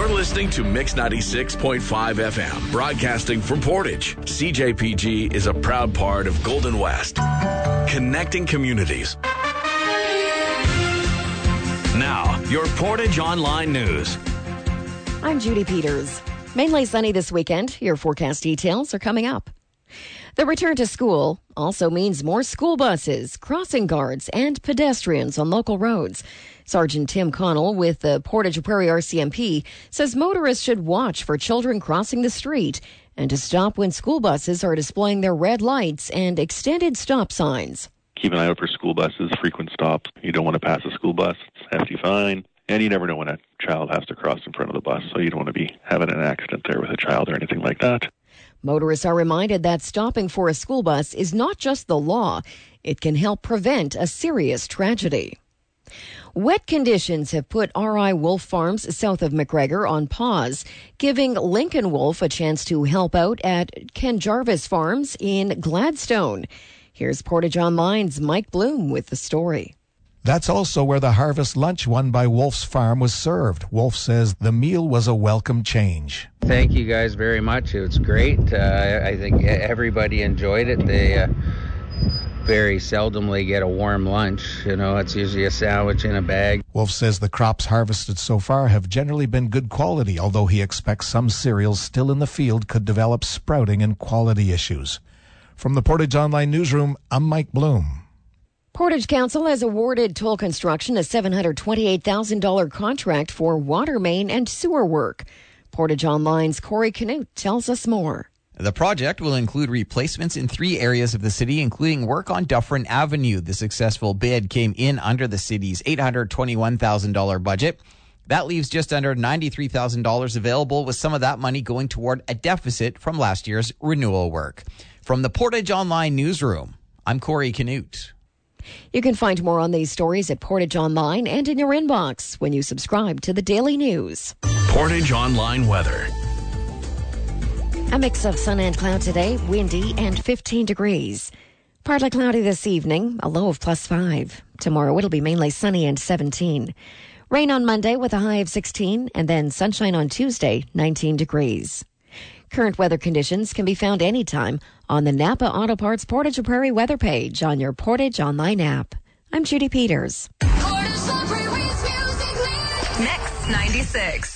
You're listening to Mix 96.5 FM, broadcasting from Portage. CJPG is a proud part of Golden West, connecting communities. Now, your Portage Online News. I'm Judy Peters. Mainly sunny this weekend. Your forecast details are coming up. The return to school also means more school buses, crossing guards, and pedestrians on local roads. Sergeant Tim Connell with the Portage Prairie RCMP says motorists should watch for children crossing the street and to stop when school buses are displaying their red lights and extended stop signs. Keep an eye out for school buses, frequent stops. You don't want to pass a school bus. It's a hefty fine. And you never know when a child has to cross in front of the bus, so you don't want to be having an accident there with a child or anything like that. Motorists are reminded that stopping for a school bus is not just the law. It can help prevent a serious tragedy. Wet conditions have put RI Wolf Farms south of McGregor on pause, giving Lincoln Wolf a chance to help out at Ken Jarvis Farms in Gladstone. Here's Portage Online's Mike Bloom with the story. That's also where the harvest lunch won by Wolf's Farm was served. Wolf says the meal was a welcome change. Thank you guys very much. It was great. I think everybody enjoyed it. They very seldomly get a warm lunch. You know, it's usually a sandwich in a bag. Wolf says the crops harvested so far have generally been good quality, although he expects some cereals still in the field could develop sprouting and quality issues. From the Portage Online Newsroom, I'm Mike Bloom. Portage Council has awarded Toll Construction a $728,000 contract for water main and sewer work. Portage Online's Corey Canute tells us more. The project will include replacements in 3 areas of the city, including work on Dufferin Avenue. The successful bid came in under the city's $821,000 budget. That leaves just under $93,000 available, with some of that money going toward a deficit from last year's renewal work. From the Portage Online Newsroom, I'm Corey Canute. You can find more on these stories at Portage Online and in your inbox when you subscribe to the Daily News. Portage Online weather. A mix of sun and cloud today, windy and 15 degrees. Partly cloudy this evening, a low of +5. Tomorrow it'll be mainly sunny and 17. Rain on Monday with a high of 16, and then sunshine on Tuesday, 19 degrees. Current weather conditions can be found anytime on the Napa Auto Parts Portage Prairie weather page on your Portage Online app. I'm Judy Peters. Mix 96.